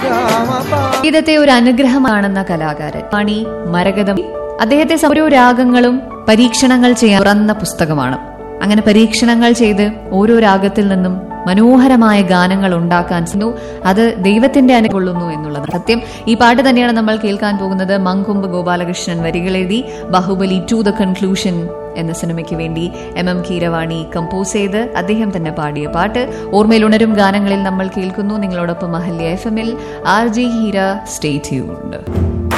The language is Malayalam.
സംഗീതത്തെ ഒരു അനുഗ്രഹമാണെന്ന കലാകാരൻ പാണി മരകതം അദ്ദേഹത്തെ ഓരോ രാഗങ്ങളും പരീക്ഷണങ്ങൾ ചെയ്യാൻ തുറന്ന പുസ്തകമാണ്. അങ്ങനെ പരീക്ഷണങ്ങൾ ചെയ്ത് ഓരോ രാഗത്തിൽ നിന്നും മനോഹരമായ ഗാനങ്ങൾ ഉണ്ടാക്കാൻ അത് ദൈവത്തിന്റെ അനുകൊള്ളുന്നു എന്നുള്ളത് സത്യം. ഈ പാട്ട് തന്നെയാണ് നമ്മൾ കേൾക്കാൻ പോകുന്നത്. മങ്കൊമ്പ് ഗോപാലകൃഷ്ണൻ വരികളെഴുതി ബാഹുബലി 2 ദ കൺക്ലൂഷൻ എന്ന സിനിമയ്ക്ക് വേണ്ടി MM കീരവാണി കമ്പോസ് ചെയ്ത് അദ്ദേഹം തന്നെ പാടിയ പാട്ട് ഓർമ്മയിൽ ഉണരും ഗാനങ്ങളിൽ നമ്മൾ കേൾക്കുന്നു. നിങ്ങളോടൊപ്പം Ahalya FM-ൽ RJ Heera. Stay tuned.